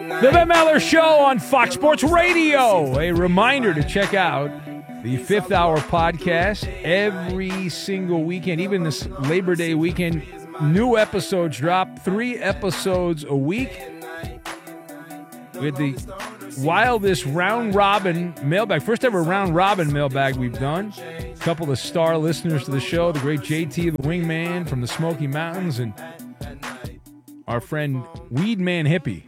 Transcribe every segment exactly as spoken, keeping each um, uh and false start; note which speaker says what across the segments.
Speaker 1: The Ben Maller Show on Fox Sports Radio. A reminder to check out the Fifth Hour podcast every single weekend, even this Labor Day weekend. New episodes drop, three episodes a week with the wildest round-robin mailbag. First ever round-robin mailbag we've done. A couple of star listeners to the show, the great J T, the wingman from the Smoky Mountains, and our friend Weedman Hippie.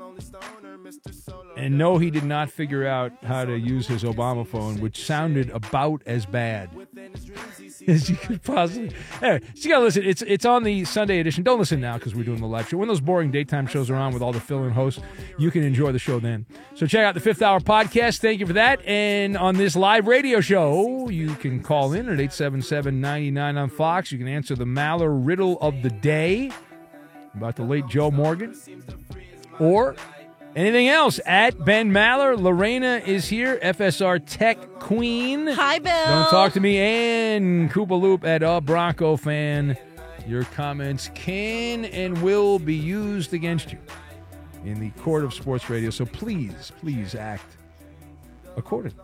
Speaker 1: And no, he did not figure out how to use his Obama phone, which sounded about as bad as you could possibly. Anyway, so you got to listen. It's it's on the Sunday edition. Don't listen now because we're doing the live show. When those boring daytime shows are on with all the fill-in hosts, you can enjoy the show then. So check out the Fifth Hour podcast. Thank you for that. And on this live radio show, you can call in at eight seven seven, nine nine on Fox. You can answer the Maller riddle of the day about the late Joe Morgan. Or anything else at Ben Maller. Lorena is here, F S R Tech Queen.
Speaker 2: Hi, Bill.
Speaker 1: Don't talk to me. And Koopa Loop at a Bronco fan. Your comments can and will be used against you in the court of sports radio. So please, please act accordingly.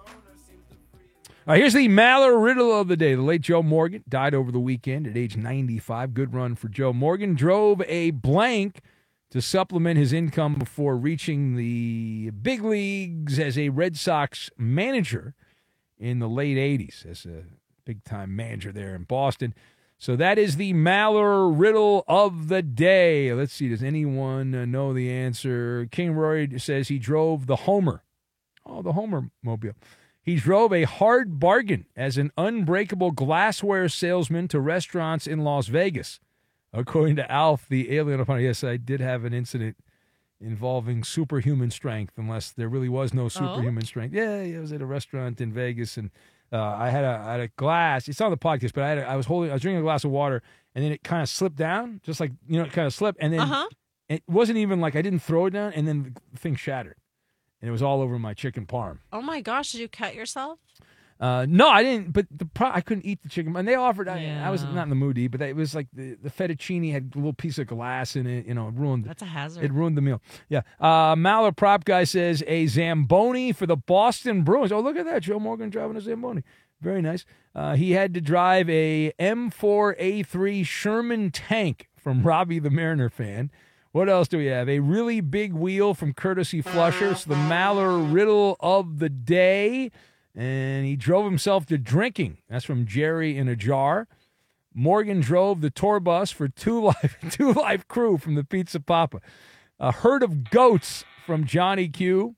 Speaker 1: All right, here's the Maller riddle of the day. The late Joe Morgan died over the weekend at age ninety-five. Good run for Joe Morgan. Drove a blank to supplement his income before reaching the big leagues as a Red Sox manager in the late eighties, as a big-time manager there in Boston. So that is the Maller riddle of the day. Let's see, does anyone uh, know the answer? King Roy says he drove the Homer. Oh, the Homer mobile. He drove a hard bargain as an unbreakable glassware salesman to restaurants in Las Vegas. According to Alf, the alien opponent, yes, I did have an incident involving superhuman strength, unless there really was no superhuman oh? strength. Yeah, yeah, I was at a restaurant in Vegas, and uh, I had a I had a glass. It's on the podcast, but I had a, I was holding, I was drinking a glass of water, and then it kind of slipped down, just like, you know, it kind of slipped, and then uh-huh. it wasn't even like I didn't throw it down, and then the thing shattered, and it was all over my chicken parm.
Speaker 2: Oh my gosh, did you cut yourself?
Speaker 1: Uh, no, I didn't. But the pro- I couldn't eat the chicken. And they offered.
Speaker 2: Yeah.
Speaker 1: I, I was not in the mood to eat, but it was like the, the fettuccine had a little piece of glass in it. You know, it ruined.
Speaker 2: That's a hazard.
Speaker 1: It ruined the meal. Yeah. Uh, Maller prop guy says a Zamboni for the Boston Bruins. Oh, look at that, Joe Morgan driving a Zamboni. Very nice. Uh, he had to drive a M four A three Sherman tank from Robbie the Mariner fan. What else do we have? A really big wheel from Courtesy Flusher. So the Maller riddle of the day. And he drove himself to drinking. That's from Jerry in a Jar. Morgan drove the tour bus for Two Life, Two Life Crew from the Pizza Papa. A herd of goats from Johnny Q.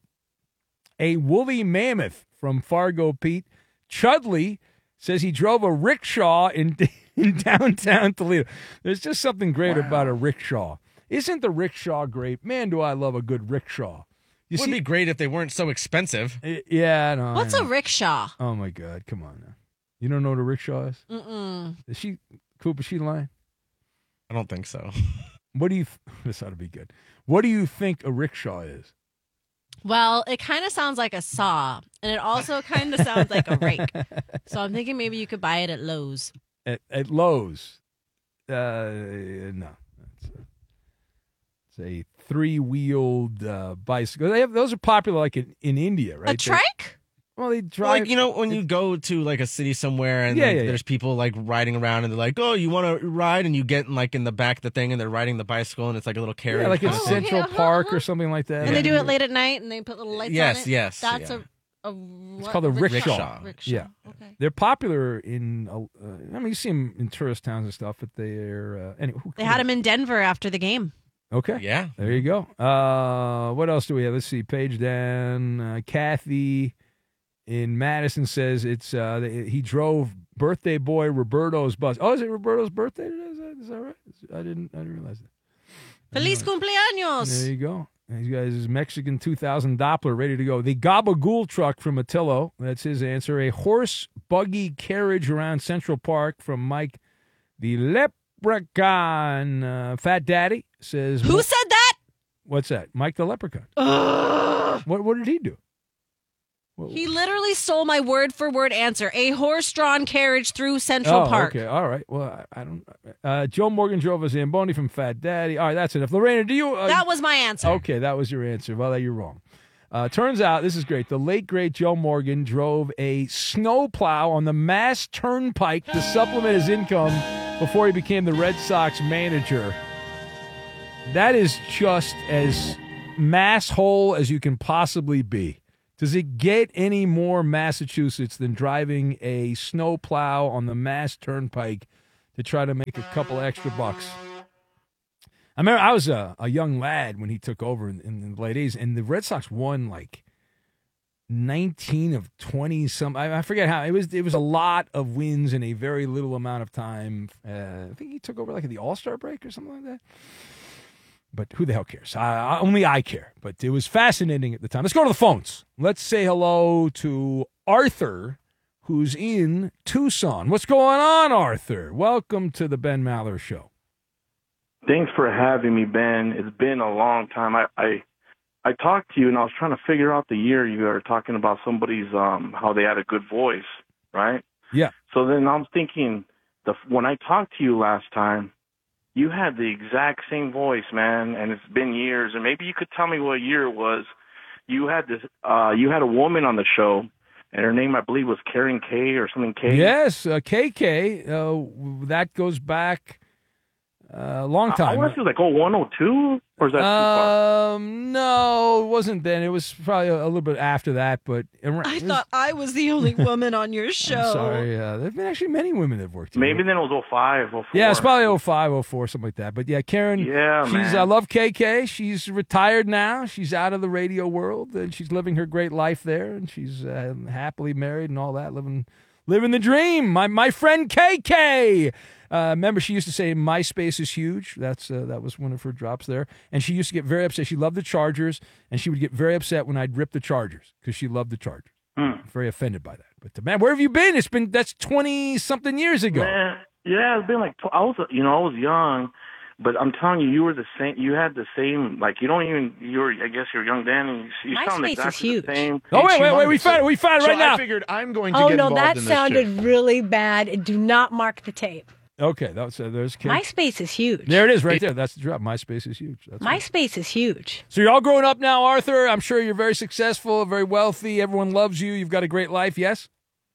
Speaker 1: A woolly mammoth from Fargo Pete. Chudley says he drove a rickshaw in, in downtown Toledo. There's just something great wow. about a rickshaw. Isn't the rickshaw great? Man, do I love a good rickshaw.
Speaker 3: It would be great if they weren't so expensive.
Speaker 1: Yeah, I know.
Speaker 2: What's
Speaker 1: I know.
Speaker 2: a rickshaw?
Speaker 1: Oh, my God. Come on now. You don't know what a rickshaw is?
Speaker 2: Mm-mm.
Speaker 1: Is she, Cooper, is she lying?
Speaker 3: I don't think so.
Speaker 1: What do you, this ought to be good. What do you think a rickshaw is?
Speaker 2: Well, it kind of sounds like a saw, and it also kind of sounds like a rake. So I'm thinking maybe you could buy it at Lowe's.
Speaker 1: At, at Lowe's? Uh, no. It's a, it's a three-wheeled uh, bicycle. They have those are popular, like in, in India, right?
Speaker 2: A trike?
Speaker 1: They, well, they drive.
Speaker 3: Well, like, you know, when you go to like a city somewhere and
Speaker 1: yeah,
Speaker 3: like,
Speaker 1: yeah, yeah.
Speaker 3: there's people like riding around and they're like, "Oh, you want to ride?" And you get like in the back of the thing and they're riding the bicycle and it's like a little carriage.
Speaker 1: Yeah, like in
Speaker 2: oh,
Speaker 1: Central
Speaker 2: okay, uh-huh,
Speaker 1: Park
Speaker 2: uh-huh.
Speaker 1: or something like that.
Speaker 2: And
Speaker 3: yeah.
Speaker 2: they do it late at night and they put little lights
Speaker 3: yes,
Speaker 2: on it.
Speaker 3: Yes, yes.
Speaker 2: That's
Speaker 3: yeah.
Speaker 2: a, a
Speaker 1: It's
Speaker 2: what?
Speaker 1: called a rickshaw.
Speaker 3: Rickshaw.
Speaker 2: rickshaw.
Speaker 1: Yeah.
Speaker 2: Okay.
Speaker 1: They're popular in. Uh, I mean, you see them in tourist towns and stuff, but they're uh, anyway.
Speaker 2: They had them in Denver after the game.
Speaker 1: Okay.
Speaker 3: Yeah.
Speaker 1: There you go. Uh, what else do we have? Let's see. Page down. Uh, Kathy in Madison says it's uh, he drove birthday boy Roberto's bus. Oh, is it Roberto's birthday today? Is that, is that right? I didn't. I didn't realize that.
Speaker 2: Feliz cumpleaños.
Speaker 1: There you go. These guys is Mexican two thousand Doppler ready to go. The Gabagool truck from Attillo. That's his answer. A horse buggy carriage around Central Park from Mike. The Leprechaun. Uh, Fat Daddy says.
Speaker 2: Who said that?
Speaker 1: What's that? Mike the Leprechaun.
Speaker 2: Ugh.
Speaker 1: What What did he do?
Speaker 2: He literally stole my word for word answer. A horse-drawn carriage through Central
Speaker 1: oh,
Speaker 2: Park.
Speaker 1: Okay, all right. Well, I, I don't. Uh, Joe Morgan drove a Zamboni from Fat Daddy. All right, that's enough. Lorena, do you? Uh,
Speaker 2: That was my answer.
Speaker 1: Okay, that was your answer. Well, you're wrong. Uh, turns out, this is great. The late, great Joe Morgan drove a snowplow on the Mass Turnpike to supplement his income before he became the Red Sox manager. That is just as masshole as you can possibly be. Does it get any more Massachusetts than driving a snowplow on the Mass Turnpike to try to make a couple extra bucks? I remember I was a, a young lad when he took over in, in the late eighties, and the Red Sox won like nineteen of twenty some. I, I forget how it was. It was a lot of wins in a very little amount of time. Uh, I think he took over like at the All-Star break or something like that. But who the hell cares? I, I, only I care. But it was fascinating at the time. Let's go to the phones. Let's say hello to Arthur, who's in Tucson. What's going on, Arthur? Welcome to the Ben Maller Show.
Speaker 4: Thanks for having me, Ben. It's been a long time. I, I I talked to you, and I was trying to figure out the year you were talking about somebody's um how they had a good voice, right?
Speaker 1: Yeah.
Speaker 4: So then I was thinking, the when I talked to you last time, you had the exact same voice, man, and it's been years. And maybe you could tell me what year it was. You had this. Uh, you had a woman on the show, and her name, I believe, was Karen K or something K.
Speaker 1: Yes, uh, K K. Uh, that goes back a uh, long time.
Speaker 4: I want to say like oh one oh two, or is that too far?
Speaker 1: Um, no, it wasn't then. It was probably a, a little bit after that. But it,
Speaker 2: I
Speaker 1: was,
Speaker 2: thought I was the only woman on your show.
Speaker 1: I'm sorry. Uh, there have been actually many women that have worked here.
Speaker 4: Maybe then it was oh five, oh four.
Speaker 1: Yeah, it's probably oh five, oh four, something like that. But yeah, Karen,
Speaker 4: yeah,
Speaker 1: she's,
Speaker 4: man.
Speaker 1: I love K K. She's retired now. She's out of the radio world, and she's living her great life there, and she's uh, happily married and all that, living living the dream. My my friend K K. Uh, remember, she used to say MySpace is huge. That's uh, that was one of her drops there. And she used to get very upset. She loved the Chargers, and she would get very upset when I'd rip the Chargers because she loved the Chargers.
Speaker 4: Mm.
Speaker 1: Very offended by that. But uh, man, where have you been? It's been that's twenty something years ago.
Speaker 4: Man, yeah, it's been like I was, you know, I was young, but I'm telling you, you were the same. You had the same, like you don't even. You were, I guess, you're young then, and you, you sound
Speaker 2: MySpace
Speaker 4: exactly
Speaker 2: is huge.
Speaker 4: the same.
Speaker 1: Oh wait, wait, wait! We found it. We found it
Speaker 3: So
Speaker 1: right now.
Speaker 3: I figured I'm going to
Speaker 5: Oh,
Speaker 3: get
Speaker 5: no,
Speaker 3: involved
Speaker 5: that
Speaker 3: in this
Speaker 5: sounded
Speaker 3: shit.
Speaker 5: really bad. Do not mark the tape.
Speaker 1: Okay, that was, uh, there's K.
Speaker 5: MySpace is huge.
Speaker 1: There it is, right there. That's the drop. MySpace is huge. That's right.
Speaker 5: MySpace is huge.
Speaker 1: So you're all growing up now, Arthur. I'm sure you're very successful, very wealthy. Everyone loves you. You've got a great life. Yes.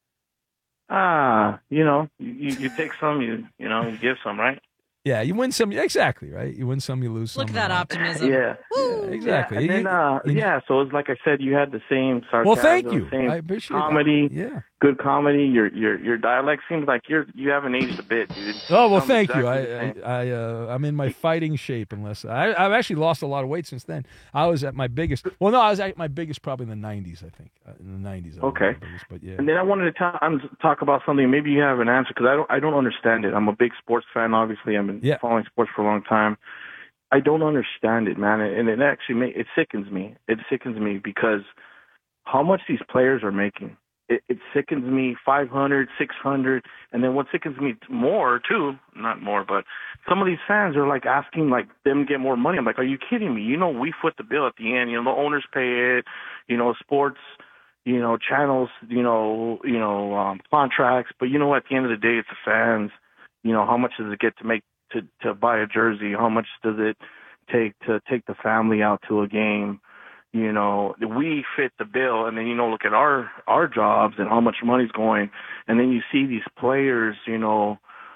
Speaker 4: Ah, you know, you, you take some, you you know, you give some, right?
Speaker 1: Yeah, you win some. Exactly, right? You win some, you lose some.
Speaker 2: Look at that optimism.
Speaker 4: Yeah.
Speaker 1: Yeah, exactly.
Speaker 4: Yeah, and then,
Speaker 1: You-
Speaker 4: uh,
Speaker 1: you-
Speaker 4: yeah, so it's like I said, you had the same sarcasm,
Speaker 1: Well, thank you.
Speaker 4: same
Speaker 1: I appreciate
Speaker 4: comedy,
Speaker 1: that. Yeah.
Speaker 4: good comedy. Your your your dialect seems like you're you haven't aged a bit, dude.
Speaker 1: Oh well,
Speaker 4: Sounds
Speaker 1: thank
Speaker 4: exactly
Speaker 1: you.
Speaker 4: the
Speaker 1: I
Speaker 4: same.
Speaker 1: I, I uh, I'm in my fighting shape. Unless I I've actually lost a lot of weight since then. I was at my biggest. Well, no, I was at my biggest probably in the nineties. I think uh, in the nineties. I was
Speaker 4: Okay.
Speaker 1: at my biggest, but yeah.
Speaker 4: And then I wanted to ta- um, talk about something. Maybe you have an answer because I don't. I don't understand it. I'm a big sports fan. Obviously, I've been
Speaker 1: Yeah.
Speaker 4: following sports for a long time. I don't understand it, man, and it actually ma- it sickens me. It sickens me because how much these players are making. It, it sickens me. five hundred, six hundred, and then what sickens me more too. Not more, but some of these fans are like asking like them to get more money. I'm like, are you kidding me? You know, we foot the bill at the end. You know, the owners pay it. You know, sports. You know, channels, you know, you know, um, contracts. But you know, at the end of the day, it's the fans. You know, how much does it get to make to to buy a jersey? How much does it take to take the family out to a game? You know, we fit the bill, and then you know, look at our our jobs and how much money's going, and then you see these players, you know,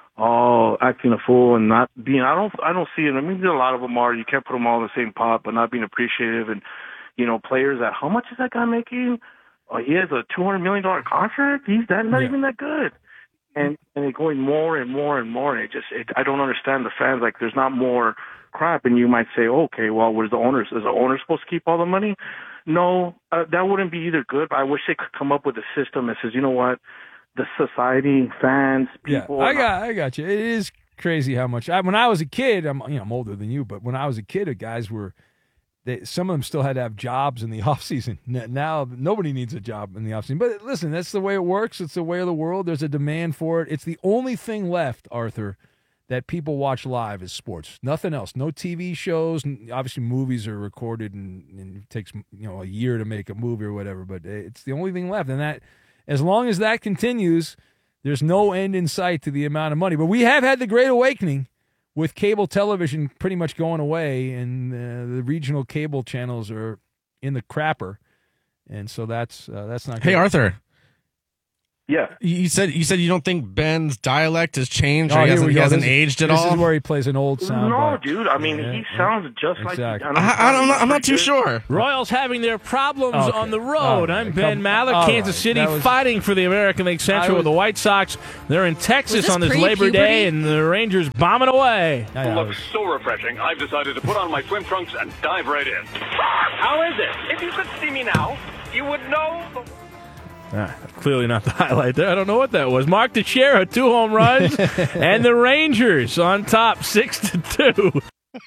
Speaker 4: all acting a fool and not being. I don't I don't see it. I mean, a lot of them are. You can't put them all in the same pot, but not being appreciative. And you know, players that how much is that guy making? Oh, he has a two hundred million dollar contract. He's that not
Speaker 1: Yeah.
Speaker 4: even that good. And and it going more and more and more. And it just it, I don't understand the fans. Like there's not more crap. And you might say, okay, well, what is the owners? Is the owner supposed to keep all the money? No, uh, that wouldn't be either good. But I wish they could come up with a system that says, you know what, the society, fans, people.
Speaker 1: Yeah, I got, I got you. It is crazy how much. I, when I was a kid, I'm, you know, I'm older than you, but when I was a kid, the guys were, they, some of them still had to have jobs in the off season. N- Now nobody needs a job in the off season. But listen, that's the way it works. It's the way of the world. There's a demand for it. It's the only thing left, Arthur, that people watch live is sports. Nothing else. No T V shows. Obviously, movies are recorded, and, and it takes you know a year to make a movie or whatever. But it's the only thing left, and that as long as that continues, there's no end in sight to the amount of money. But we have had the Great Awakening with cable television pretty much going away, and uh, the regional cable channels are in the crapper, and so that's uh, that's not.
Speaker 3: Hey,
Speaker 1: good.
Speaker 3: Arthur.
Speaker 4: Yeah.
Speaker 3: You said you said you don't think Ben's dialect has changed or
Speaker 1: Oh,
Speaker 3: he
Speaker 1: here
Speaker 3: hasn't,
Speaker 1: we
Speaker 3: he
Speaker 1: go.
Speaker 3: hasn't
Speaker 1: This-
Speaker 3: aged at
Speaker 1: this
Speaker 3: all.
Speaker 1: is where he plays an old sound.
Speaker 4: No,
Speaker 1: bite.
Speaker 4: dude. I mean,
Speaker 1: Yeah,
Speaker 4: he
Speaker 1: yeah.
Speaker 4: sounds just like.
Speaker 1: Exactly.
Speaker 4: don't-
Speaker 3: I, I don't know. I'm not too
Speaker 4: pretty good.
Speaker 3: sure.
Speaker 6: Royals having their problems
Speaker 1: Okay.
Speaker 6: on the
Speaker 1: All
Speaker 6: road.
Speaker 1: right.
Speaker 6: I'm Ben
Speaker 1: Come-
Speaker 6: Maller,
Speaker 1: all
Speaker 6: Kansas
Speaker 1: right.
Speaker 6: City,
Speaker 1: That was-
Speaker 6: fighting for the American League Central
Speaker 1: was-
Speaker 6: with the White Sox. They're in Texas
Speaker 2: this
Speaker 6: on this Labor Day,
Speaker 2: pre-puberty?
Speaker 6: and the Rangers bombing away.
Speaker 1: Yeah, yeah, I
Speaker 7: Looks
Speaker 1: was-
Speaker 7: so refreshing. I've decided to put on my swim trunks and dive right in. How is it? If you could see me now, you would know.
Speaker 6: Ah, clearly not the highlight there. I don't know what that was. Mark Teixeira, two home runs, and the Rangers on top, six to two.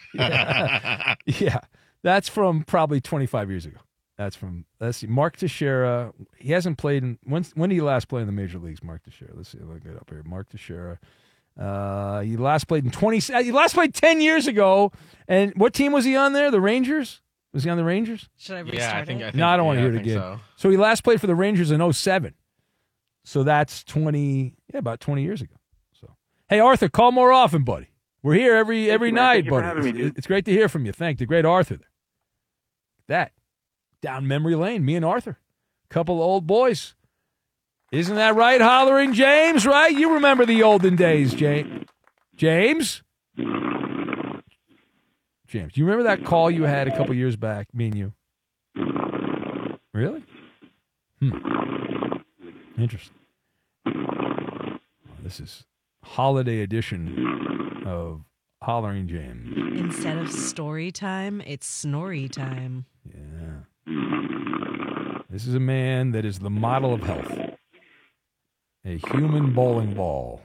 Speaker 1: Yeah, that's from probably twenty-five years ago. That's from let's see, Mark Teixeira. He hasn't played in when. When did he last play in the major leagues? Mark Teixeira. Let's see. Look it up here. Mark Teixeira. Uh, he last played in twenty. He last played ten years ago. And what team was he on there? The Rangers. Was he on the Rangers?
Speaker 2: Should I restart
Speaker 3: Yeah, I think. I
Speaker 2: it?
Speaker 3: think
Speaker 1: No, I don't want
Speaker 3: yeah,
Speaker 1: to hear
Speaker 3: I
Speaker 1: it
Speaker 3: think
Speaker 1: again.
Speaker 3: So.
Speaker 1: So he last played for the Rangers in oh seven. So that's twenty. Yeah, about twenty years ago. So hey, Arthur, call more often, buddy. We're here every
Speaker 4: Thank
Speaker 1: every
Speaker 4: you, man.
Speaker 1: night,
Speaker 4: Thank you for
Speaker 1: buddy.
Speaker 4: having me,
Speaker 1: It's-
Speaker 4: dude.
Speaker 1: it's great to hear from you. Thank the great Arthur. There. That down memory lane, me and Arthur, couple of old boys. Isn't that right, Hollering James? Right? You remember the olden days, James. James. James, you remember that call you had a couple years back, me and you? Really? Hmm. Interesting. Well, this is holiday edition of Hollering James.
Speaker 2: Instead of story time, it's snorry time.
Speaker 1: Yeah. This is a man that is the model of health. A human bowling ball.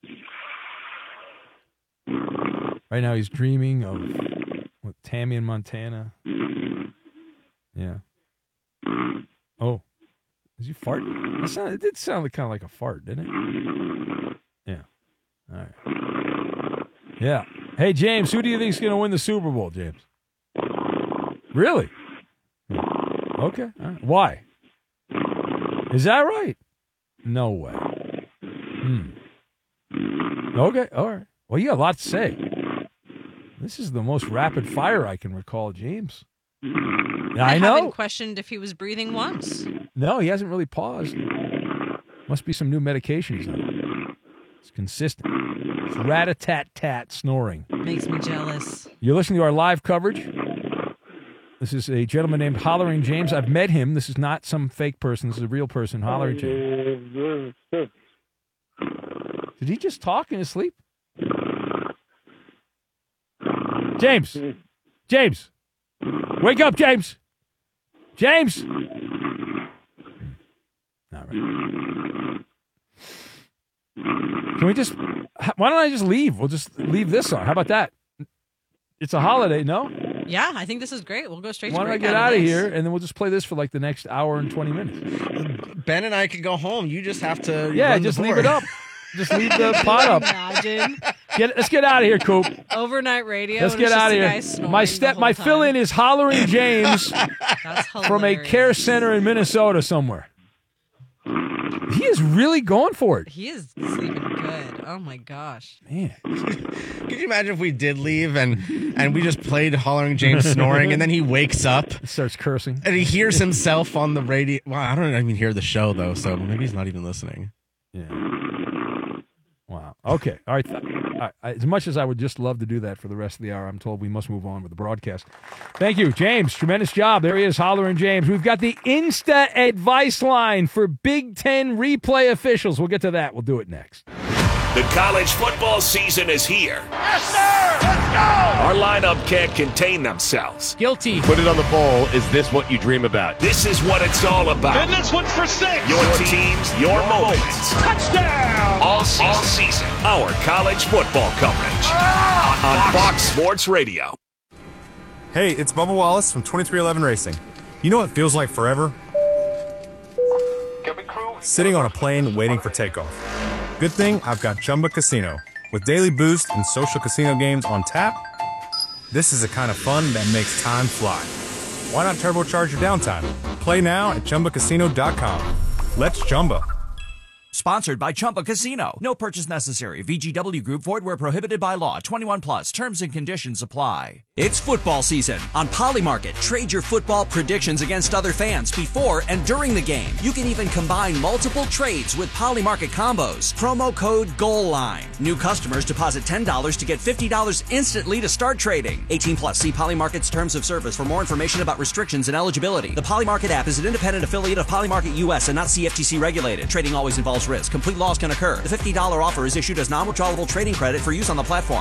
Speaker 1: Right now he's dreaming of what, Tammy in Montana. Yeah. Oh. Is he fart? That sound, it did sound like, kind of like a fart, didn't it? Yeah. All right. Yeah. Hey, James, who do you think is going to win the Super Bowl, James? Really? Okay. All right. Why? Is that right? No way. Hmm. Okay. All right. Well, you got a lot to say. This is the most rapid fire I can recall, James. I,
Speaker 2: I
Speaker 1: know.
Speaker 2: haven't questioned if he was breathing once.
Speaker 1: No, he hasn't really paused. Must be some new medication he's on. It's consistent. It's rat-a-tat-tat snoring.
Speaker 2: Makes me jealous.
Speaker 1: You're listening to our live coverage. This is a gentleman named Hollering James. I've met him. This is not some fake person. This is a real person, Hollering James. Did he just talk in his sleep? James. James. Wake up, James. James. All right. Can we just, why don't I just leave? We'll just leave this on. How about that? It's a holiday, no?
Speaker 2: Yeah, I think this is great. We'll go straight
Speaker 1: Why
Speaker 2: to
Speaker 1: don't I
Speaker 2: break
Speaker 1: get
Speaker 2: out
Speaker 1: out of
Speaker 2: this.
Speaker 1: here and then we'll just play this for like the next hour and twenty minutes?
Speaker 3: Ben and I could go home. You just have to.
Speaker 1: Yeah,
Speaker 3: run the
Speaker 1: just leave
Speaker 3: board.
Speaker 1: it up. Just leave the pot up.
Speaker 2: Imagine
Speaker 1: Get, let's get out of here, Coop.
Speaker 2: overnight radio.
Speaker 1: Let's
Speaker 2: and
Speaker 1: get
Speaker 2: it's just
Speaker 1: out of
Speaker 2: a guy
Speaker 1: here.
Speaker 2: snoring
Speaker 1: My
Speaker 2: the
Speaker 1: step,
Speaker 2: whole
Speaker 1: my
Speaker 2: time.
Speaker 1: fill-in is Hollering James
Speaker 2: That's
Speaker 1: from a
Speaker 2: hilarious.
Speaker 1: care center in Minnesota somewhere. He is really going for it,
Speaker 2: He is sleeping good. Oh my gosh.
Speaker 1: man.
Speaker 3: Can you imagine if we did leave and and we just played Hollering James snoring and then he wakes up
Speaker 1: He starts cursing.
Speaker 3: and he hears himself on the radio? Well, I don't even hear the show though, so maybe he's not even listening.
Speaker 1: Yeah. Wow. Okay. All right. I, I, as much as I would just love to do that for the rest of the hour, I'm told we must move on with the broadcast. Thank you, James. Tremendous job. There he is, Hollering James. We've got the Insta advice line for Big Ten replay officials. We'll get to that. We'll do it next.
Speaker 8: The college football season is here. Yes, sir! Let's go! Our lineup can't contain themselves.
Speaker 6: Guilty.
Speaker 9: Put it on the bowl. Is this what you dream about?
Speaker 8: This is what it's all about.
Speaker 7: And this one's for six.
Speaker 8: Your teams, your moments.
Speaker 7: Touchdown.
Speaker 8: All season. All season. Our college football coverage. On Fox Sports Radio.
Speaker 10: Hey, it's Bubba Wallace from twenty-three eleven Racing. You know what feels like forever? Sitting on a plane waiting for takeoff. Good thing I've got Chumba Casino. With daily boost and social casino games on tap, this is the kind of fun that makes time fly. Why not turbocharge your downtime? Play now at Chumba Casino dot com. Let's Chumba.
Speaker 11: Sponsored by Chumba Casino. No purchase necessary. V G W Group. Void where prohibited by law. twenty-one plus. Terms and conditions apply.
Speaker 12: It's football season. On Polymarket, trade your football predictions against other fans before and during the game. You can even combine multiple trades with Polymarket combos. Promo code GOALLINE. New customers deposit ten dollars to get fifty dollars instantly to start trading. eighteen plus. See Polymarket's terms of service for more information about restrictions and eligibility. The Polymarket app is an independent affiliate of Polymarket U S and not C F T C regulated. Trading always involves risk. Complete loss can occur. The fifty dollars offer is issued as non-withdrawable trading credit for use on the platform.